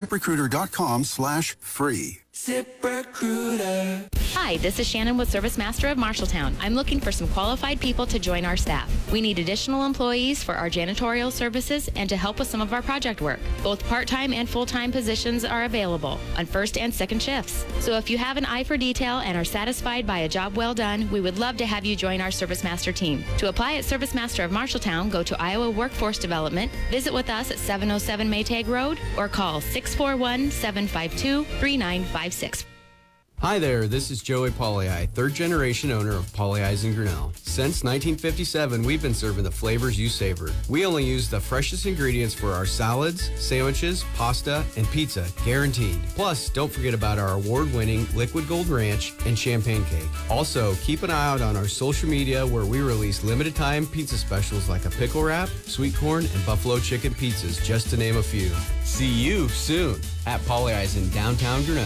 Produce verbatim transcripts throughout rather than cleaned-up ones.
ZipRecruiter.com slash free. ZipRecruiter. Hi, this is Shannon with Service Master of Marshalltown. I'm looking for some qualified people to join our staff. We need additional employees for our janitorial services and to help with some of our project work. Both part-time and full-time positions are available on first and second shifts. So if you have an eye for detail and are satisfied by a job well done, we would love to have you join our Service Master team. To apply at Service Master of Marshalltown, go to Iowa Workforce Development, visit with us at seven oh seven Maytag Road, or call six four one, seven five two, three nine five six. Hi there, this is Joey Pauley, third generation owner of Pauley Eyes in Grinnell. Since nineteen fifty-seven, we've been serving the flavors you savor. We only use the freshest ingredients for our salads, sandwiches, pasta, and pizza, guaranteed. Plus, don't forget about our award-winning Liquid Gold Ranch and Champagne Cake. Also, keep an eye out on our social media where we release limited time pizza specials like a pickle wrap, sweet corn, and buffalo chicken pizzas, just to name a few. See you soon at Pauley Eyes in downtown Grinnell.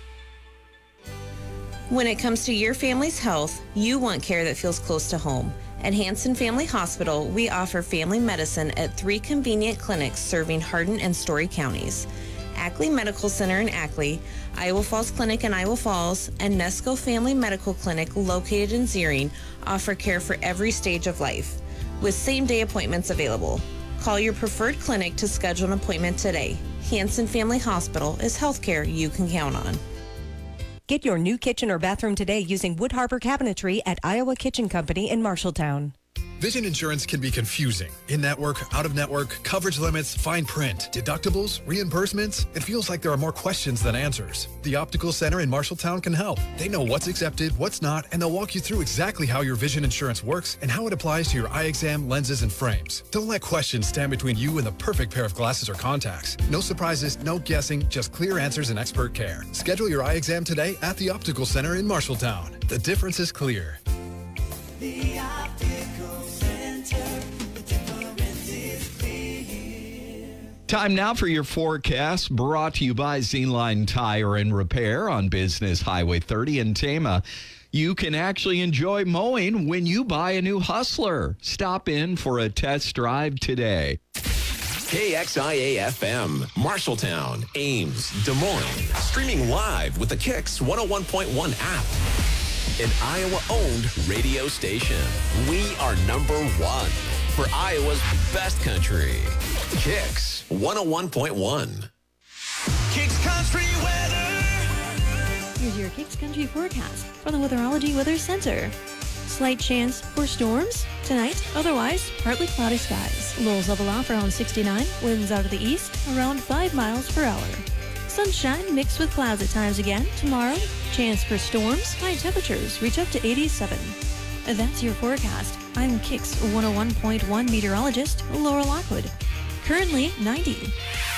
When it comes to your family's health, you want care that feels close to home. At Hanson Family Hospital, we offer family medicine at three convenient clinics serving Hardin and Story counties. Ackley Medical Center in Ackley, Iowa Falls Clinic in Iowa Falls, and Nesco Family Medical Clinic located in Zeering offer care for every stage of life, with same-day appointments available. Call your preferred clinic to schedule an appointment today. Hanson Family Hospital is healthcare you can count on. Get your new kitchen or bathroom today using Wood Harbor Cabinetry at Iowa Kitchen Company in Marshalltown. Vision insurance can be confusing. In-network, out-of-network, coverage limits, fine print, deductibles, reimbursements. It feels like there are more questions than answers. The Optical Center in Marshalltown can help. They know what's accepted, what's not, and they'll walk you through exactly how your vision insurance works and how it applies to your eye exam, lenses, and frames. Don't let questions stand between you and the perfect pair of glasses or contacts. No surprises, no guessing, just clear answers and expert care. Schedule your eye exam today at the Optical Center in Marshalltown. The difference is clear. The Optical Center, the difference is clear. Time now for your forecast, brought to you by Z-Line Tire and Repair on Business Highway thirty in Tama. You can actually enjoy mowing when you buy a new Hustler. Stop in for a test drive today. K X I A F M, Marshalltown, Ames, Des Moines. Streaming live with the Kicks one oh one point one app. An Iowa-owned radio station. We are number one for Iowa's best country. Kicks one oh one point one. Kicks Country Weather. Here's your Kicks Country forecast from the Weatherology Weather Center. Slight chance for storms tonight, otherwise partly cloudy skies. Lows level off around sixty-nine, winds out of the east around five miles per hour. Sunshine mixed with clouds at times again. Tomorrow, chance for storms. High temperatures reach up to eighty-seven. That's your forecast. I'm Kicks one oh one point one meteorologist Laura Lockwood. Currently ninety.